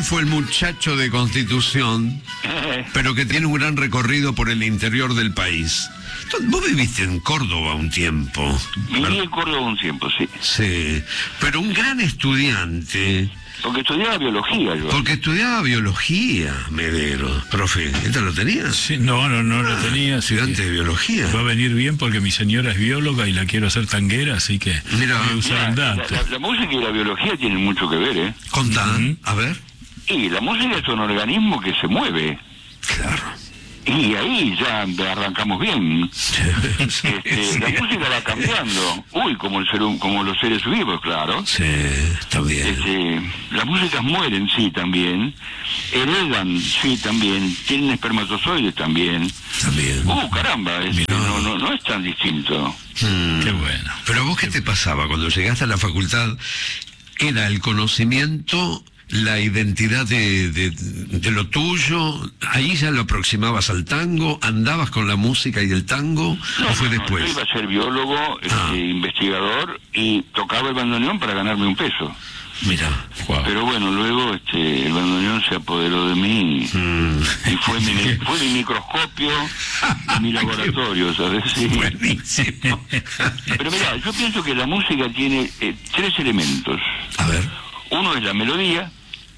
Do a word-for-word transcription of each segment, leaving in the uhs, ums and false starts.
Rodolfo, el muchacho de Constitución, pero que tiene un gran recorrido por el interior del país. Vos viviste en Córdoba un tiempo. Viví en Córdoba un tiempo, sí. Sí, pero un gran estudiante. Porque estudiaba biología yo. Porque estudiaba biología, Medero. Profe, ¿esta lo tenía? Sí, no, no, no lo tenía. Estudiante de biología. Va a venir bien porque mi señora es bióloga y la quiero hacer tanguera, así que Mira, voy a usar Mira, un la, dato. la- la música y la biología tienen mucho que ver, ¿eh? Contá, Ujú. a ver. Y la música es un organismo que se mueve. Claro. Y ahí ya arrancamos bien. Este, Sí, la música va cambiando. Uy, como el ser, hum- como los seres vivos, claro. sí, está bien. Este, las músicas mueren, sí, también. Heredan, sí, también. Tienen espermatozoides también. También. Uh, caramba, es- Mirá. no, no, no es tan distinto. Mm. Qué bueno. Pero a vos, ¿qué te pasaba cuando llegaste a la facultad? ¿Era el conocimiento, la identidad de, de, de lo tuyo? ¿Ahí ya lo aproximabas al tango? ¿Andabas con la música y el tango? ¿O fue No, después? yo iba a ser biólogo, este, Ah. investigador, y tocaba el bandoneón para ganarme un peso. Mira. Wow. Pero bueno, luego este, el bandoneón se apoderó de mí Mm. y fue mi, fue mi microscopio y mi laboratorio, ¿sabes? Sí. Buenísimo. Pero mira, yo pienso que la música tiene eh, tres elementos. A ver. Uno es la melodía,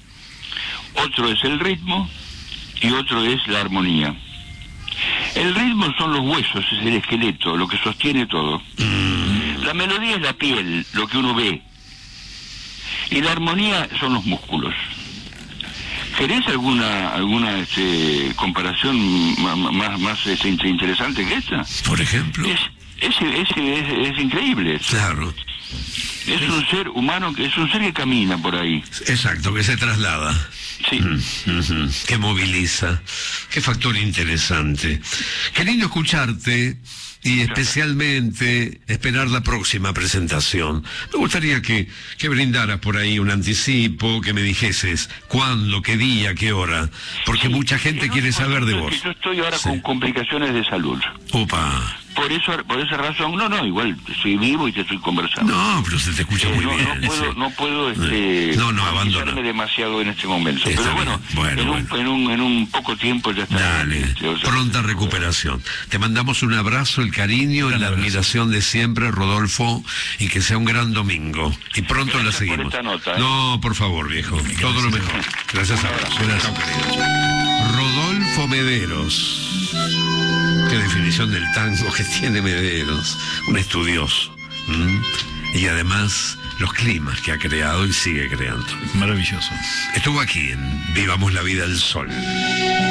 otro es el ritmo y otro es la armonía. El ritmo son los huesos, es el esqueleto, lo que sostiene todo. La melodía es la piel, lo que uno ve. Y la armonía son los músculos. ¿Querés alguna alguna este, comparación ma- ma- más, más este, inte- interesante que esta? Por ejemplo. Es, es, es, es, es increíble. Claro. Es un ser humano, que es un ser que camina por ahí. Exacto, que se traslada. Sí. Mm, ujú, que moviliza. Qué factor interesante. Qué lindo escucharte y especialmente esperar la próxima presentación. Me gustaría que, que brindaras por ahí un anticipo, que me dijeses cuándo, qué día, qué hora, porque Sí. mucha gente El quiere último saber de asunto vos. es que yo estoy ahora Sí. con complicaciones de salud. Opa. Por eso, por esa razón, no, no, igual estoy vivo y te estoy conversando. No, pero se te escucha Eh, muy no, bien. no puedo, sí. no puedo este, No, no, analizarme abandona. demasiado en este momento. Está Pero bien. bueno, Bueno, en, un, bueno. en, un, en un poco tiempo ya está. Dale, este, o sea, pronta recuperación. Te mandamos un abrazo, el cariño y Un la abrazo. admiración de siempre, Rodolfo, y que sea un gran domingo. Y pronto la Gracias por seguimos. esta nota, ¿eh? No, por favor, viejo. Todo lo mejor. Gracias a vos. Chao, querido. Rodolfo Mederos. Qué definición del tango que tiene Mederos. Un estudioso. ¿Mm? Y además, los climas que ha creado y sigue creando. Maravilloso. Estuvo aquí en Vivamos la Vida al Sol.